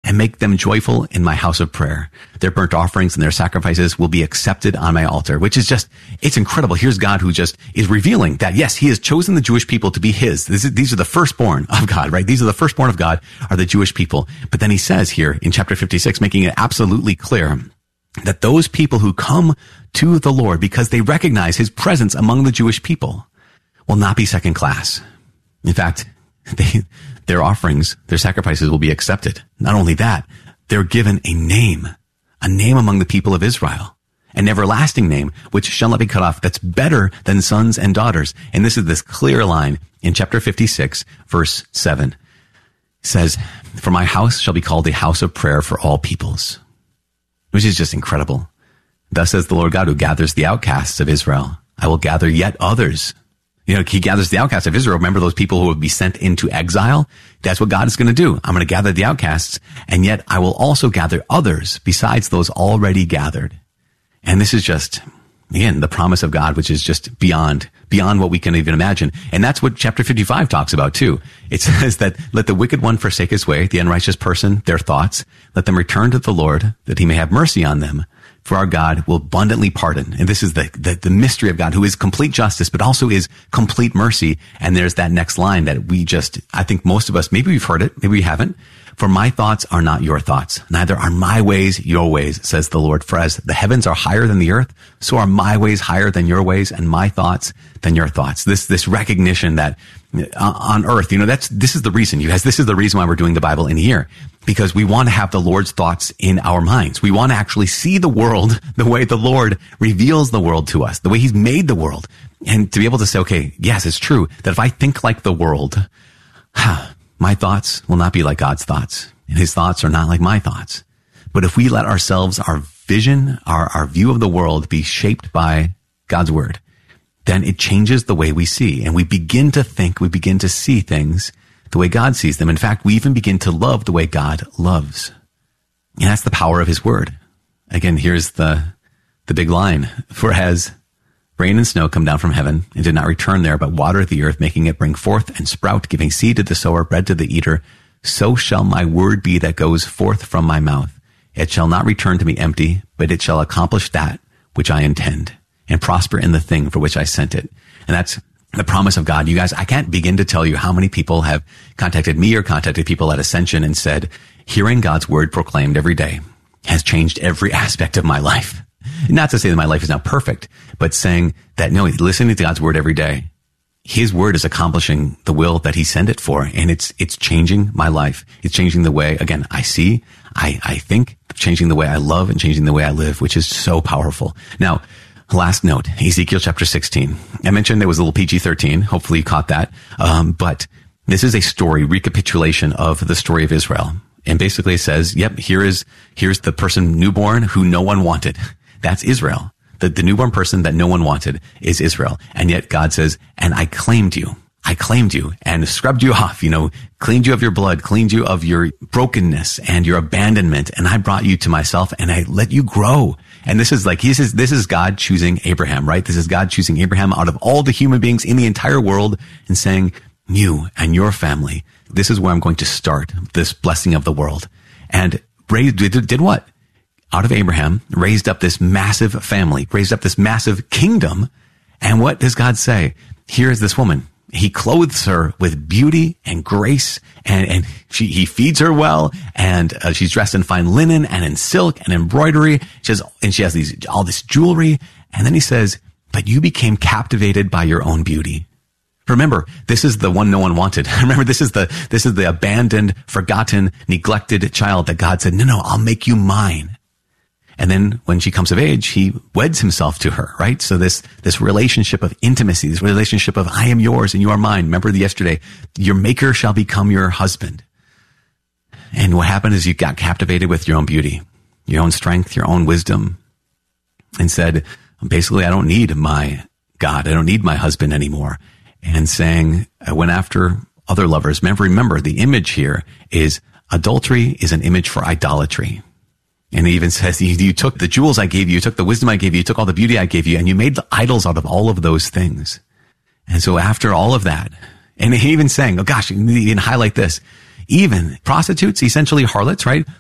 and make them joyful in my house of prayer. Their burnt offerings and their sacrifices will be accepted on my altar, which is just, it's incredible. Here's God who just is revealing that, yes, he has chosen the Jewish people to be his. These are the firstborn of God, right? These are the firstborn of God are the Jewish people. But then he says here in chapter 56, making it absolutely clear that those people who come to the Lord because they recognize his presence among the Jewish people will not be second class. In fact, their offerings, their sacrifices will be accepted. Not only that, they're given a name among the people of Israel, an everlasting name, which shall not be cut off. That's better than sons and daughters. And this is this clear line in chapter 56, verse 7. It says, for my house shall be called a house of prayer for all peoples, which is just incredible. Thus says the Lord God, who gathers the outcasts of Israel. I will gather yet others. He gathers the outcasts of Israel. Remember those people who would be sent into exile? That's what God is going to do. I'm going to gather the outcasts, and yet I will also gather others besides those already gathered. And this is just, again, the promise of God, which is just beyond what we can even imagine. And that's what chapter 55 talks about too. It says that let the wicked one forsake his way, the unrighteous person, their thoughts. Let them return to the Lord, that he may have mercy on them. For our God will abundantly pardon. And this is the mystery of God, who is complete justice, but also is complete mercy. And there's that next line that I think most of us, maybe we've heard it, maybe we haven't. For my thoughts are not your thoughts, neither are my ways your ways, says the Lord. For as the heavens are higher than the earth, so are my ways higher than your ways, and my thoughts than your thoughts. This recognition that on earth, this is the reason, you guys, this is the reason why we're doing the Bible in a year. Because we want to have the Lord's thoughts in our minds. We want to actually see the world the way the Lord reveals the world to us, the way he's made the world. And to be able to say, okay, yes, it's true that if I think like the world, my thoughts will not be like God's thoughts. And his thoughts are not like my thoughts. But if we let ourselves, our vision, our view of the world be shaped by God's word, then it changes the way we see. And we begin to think, we begin to see things the way God sees them. In fact, we even begin to love the way God loves. And that's the power of his word. Again, here's the big line. For as rain and snow come down from heaven and did not return there, but water the earth, making it bring forth and sprout, giving seed to the sower, bread to the eater, so shall my word be that goes forth from my mouth. It shall not return to me empty, but it shall accomplish that which I intend and prosper in the thing for which I sent it. And that's the promise of God. You guys, I can't begin to tell you how many people have contacted me or contacted people at Ascension and said, hearing God's word proclaimed every day has changed every aspect of my life. Not to say that my life is now perfect, but saying that, no, listening to God's word every day, his word is accomplishing the will that he sent it for. And it's changing my life. It's changing the way, again, I see, I think, changing the way I love and changing the way I live, which is so powerful. Now, last note, Ezekiel chapter 16. I mentioned there was a little PG-13. Hopefully you caught that. But this is a story, recapitulation of the story of Israel. And basically it says, yep, here's the person newborn who no one wanted. That's Israel. The newborn person that no one wanted is Israel. And yet God says, and I claimed you. I claimed you and scrubbed you off, cleaned you of your blood, cleaned you of your brokenness and your abandonment. And I brought you to myself and I let you grow. And this is God choosing Abraham, right? This is God choosing Abraham out of all the human beings in the entire world and saying, you and your family, this is where I'm going to start this blessing of the world. And did what? Out of Abraham, raised up this massive family, raised up this massive kingdom. And what does God say? Here's this woman. He clothes her with beauty and grace, and he feeds her well, and she's dressed in fine linen and in silk and embroidery. She has all this jewelry. And then he says, but you became captivated by your own beauty. Remember, this is the one no one wanted. Remember, this is the abandoned, forgotten, neglected child that God said, no, I'll make you mine. And then when she comes of age, he weds himself to her, right? So this relationship of intimacy, this relationship of I am yours and you are mine. Remember yesterday, your maker shall become your husband. And what happened is you got captivated with your own beauty, your own strength, your own wisdom, and said, basically, I don't need my God. I don't need my husband anymore. And saying, I went after other lovers. Remember, the image here is adultery is an image for idolatry. And he even says, you took the jewels I gave you, you took the wisdom I gave you, you took all the beauty I gave you, and you made the idols out of all of those things. And so after all of that, and he even saying, oh gosh, you can highlight this, even prostitutes, essentially harlots, right?